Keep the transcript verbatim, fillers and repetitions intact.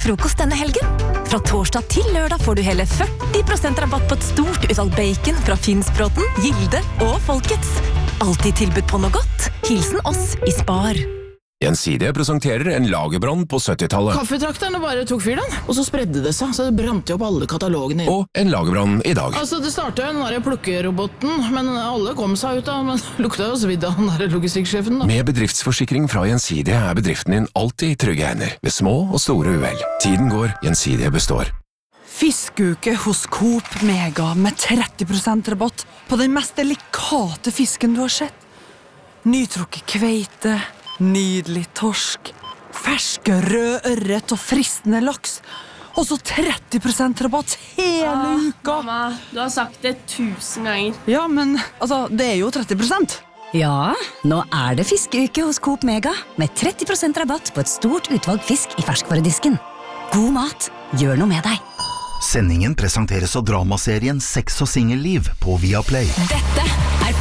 frokost denne helgen. Fra torsdag til lørdag får du hele førti prosent rabatt på et stort utvalg bacon fra Finnsbråten, Gilde og Folkets. Alltid tilbud på noe godt. Hilsen oss i Spar. Gjensidige presenterer en lagerbrann på syttitallet. Kaffetrakterne bare tok fyr den, og så spredde det seg, så det brant jo opp alle katalogene. Og en lagerbrann i dag. Altså, det startet jo den der plukkeroboten, men alle kom seg ut av, men lukta jo svidd av den der logistikksjefen da. Med bedriftsforsikring fra Gjensidige er bedriften din alltid i trygge hender, ved små og store uhell. Tiden går, Gjensidige består. Fiskeuke hos Coop Mega med tretti prosent rabatt på den mest delikate fisken du har sett. Nytrukket kveite, nydelig torsk, ferske rød ørret og fristende laks. Og så tretti prosent rabatt hele ah, uka. Mamma, du har sagt det tusen ganger. Ja, men altså, det er jo tretti prosent. Ja, nå er det fiskeuke hos Coop Mega med tretti prosent rabatt på et stort utvalg fisk i ferskvaredisken. God mat, gjør noe med deg. Sendingen presenteres av dramaserien Sex og singelliv på Viaplay. Dette